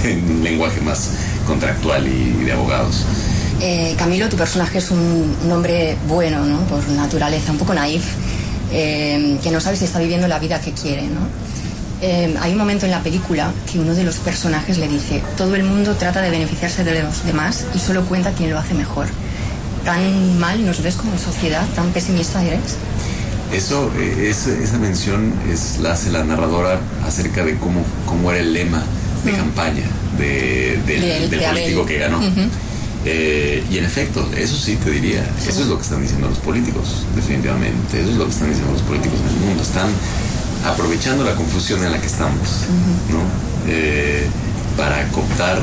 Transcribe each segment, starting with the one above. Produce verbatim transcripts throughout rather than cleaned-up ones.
en un lenguaje más contractual y de abogados. Eh, Camilo, tu personaje es un, un hombre bueno, ¿no? Por naturaleza, un poco naif, eh, que no sabe si está viviendo la vida que quiere, ¿no? Eh, hay un momento en la película que uno de los personajes le dice: todo el mundo trata de beneficiarse de los demás y solo cuenta quien lo hace mejor. ¿Tan mal nos ves como sociedad? ¿Tan pesimista eres? Eso, es, esa mención es, la hace la narradora acerca de cómo, cómo era el lema de mm. campaña de, del, del, del político Abel. que ganó. Uh-huh. Eh, y en efecto, eso sí te diría, eso es lo que están diciendo los políticos, definitivamente, eso es lo que están diciendo los políticos en el mundo, están aprovechando la confusión en la que estamos, uh-huh. ¿no? Eh, para cooptar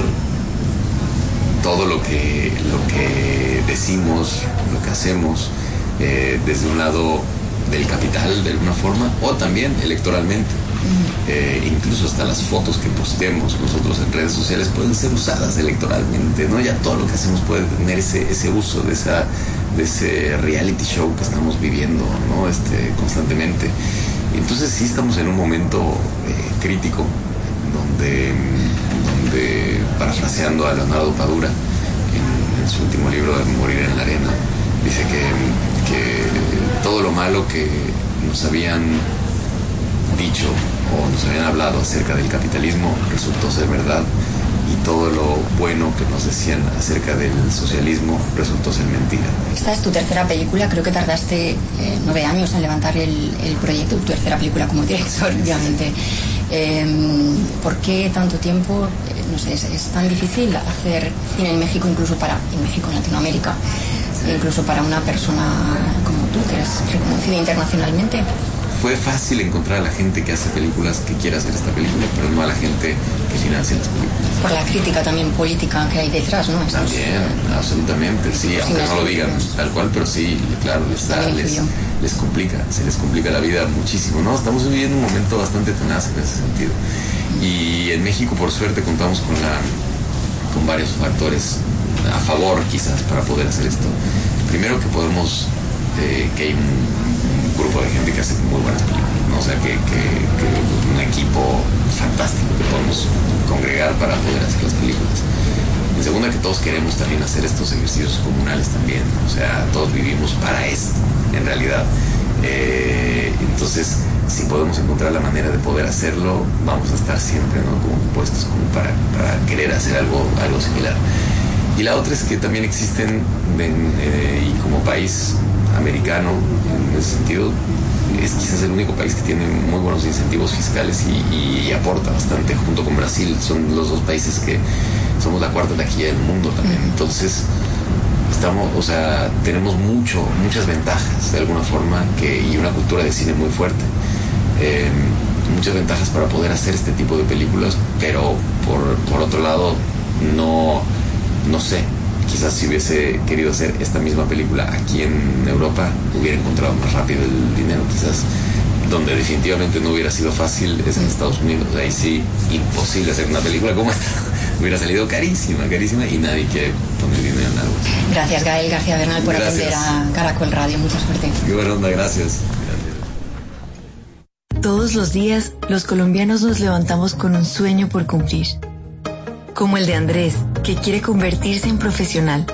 todo lo que, lo que decimos, lo que hacemos, eh, desde un lado del capital de alguna forma, o también electoralmente. Eh, incluso hasta las fotos que postemos nosotros en redes sociales pueden ser usadas electoralmente, ¿no? Ya todo lo que hacemos puede tener ese, ese uso de esa de ese reality show que estamos viviendo, ¿no? Este, constantemente. Entonces sí estamos en un momento eh, crítico donde, donde, parafraseando a Leonardo Padura en, en su último libro de Morir en la arena, dice que, que todo lo malo que nos habían dicho o nos habían hablado acerca del capitalismo resultó ser verdad, y todo lo bueno que nos decían acerca del socialismo resultó ser mentira. Esta es tu tercera película, creo que tardaste eh, nueve años en levantar el, el proyecto, tu tercera película como director, obviamente. Eh, ¿Por qué tanto tiempo? Eh, no sé, es, es tan difícil hacer cine en México, incluso para, en México, en Latinoamérica, sí. incluso para una persona como tú, que eres reconocida internacionalmente. Fue fácil encontrar a la gente que hace películas que quiera hacer esta película, pero no a la gente que financia las películas. Por la crítica también política que hay detrás, ¿no? Estos, también, absolutamente, sí, aunque no lo digan tal cual, pero sí, claro, les, da, les, les complica, se les complica la vida muchísimo, ¿no? Estamos viviendo un momento bastante tenaz en ese sentido. Y en México, por suerte, contamos con, la, con varios factores a favor, quizás, para poder hacer esto. Primero, que podemos, eh, que hay un grupo de gente que hace muy buenas películas, ¿no? O sea, que, que, que un equipo fantástico que podemos congregar para poder hacer las películas. En segunda, que todos queremos también hacer estos ejercicios comunales también, ¿no? O sea, todos vivimos para esto, en realidad. Eh, entonces, si podemos encontrar la manera de poder hacerlo, vamos a estar siempre, ¿no? Como puestos como para, para querer hacer algo, algo similar. Y la otra es que también existen, en, eh, y como país americano, en ese sentido, es quizás el único país que tiene muy buenos incentivos fiscales y, y, y aporta bastante, junto con Brasil. Son los dos países que somos la cuarta taquilla del mundo también. Entonces, estamos, o sea, tenemos mucho, muchas ventajas de alguna forma, que, y una cultura de cine muy fuerte. Eh, muchas ventajas para poder hacer este tipo de películas, pero por, por otro lado, no, no sé. Quizás si hubiese querido hacer esta misma película aquí en Europa, hubiera encontrado más rápido el dinero. Quizás donde definitivamente no hubiera sido fácil es en Estados Unidos. Ahí sí, imposible hacer una película como esta. Hubiera salido carísima, carísima, y nadie quiere poner dinero en algo. Gracias, Gael García Bernal, por gracias. atender a Caracol Radio. Mucha suerte. Qué buena onda, gracias. gracias. Todos los días, los colombianos nos levantamos con un sueño por cumplir. Como el de Andrés, que quiere convertirse en profesional.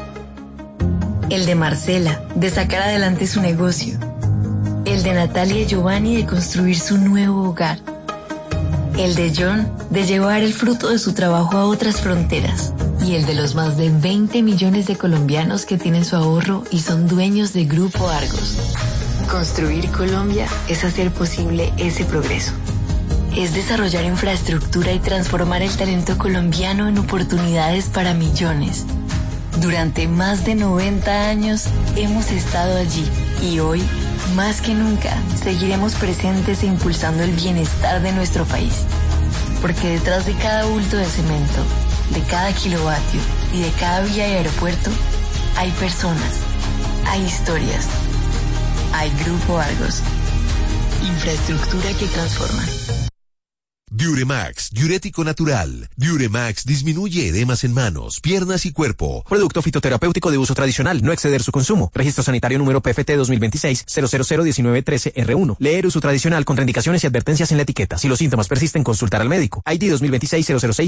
El de Marcela, de sacar adelante su negocio. El de Natalia y Giovanni, de construir su nuevo hogar. El de John, de llevar el fruto de su trabajo a otras fronteras. Y el de los más de veinte millones de colombianos que tienen su ahorro y son dueños de Grupo Argos. Construir Colombia es hacer posible ese progreso. Es desarrollar infraestructura y transformar el talento colombiano en oportunidades para millones. Durante más de noventa años hemos estado allí y hoy, más que nunca, seguiremos presentes e impulsando el bienestar de nuestro país. Porque detrás de cada bulto de cemento, de cada kilovatio y de cada vía y aeropuerto, hay personas, hay historias, hay Grupo Argos. Infraestructura que transforma. Diuremax, diurético natural. Diuremax disminuye edemas en manos, piernas y cuerpo. Producto fitoterapéutico de uso tradicional, no exceder su consumo. Registro sanitario número P F T dos mil veintiséis cero cero cero diecinueve trece R uno. Leer uso tradicional, contraindicaciones y advertencias en la etiqueta. Si los síntomas persisten, consultar al médico. I D dos mil veintiséis cero cero seis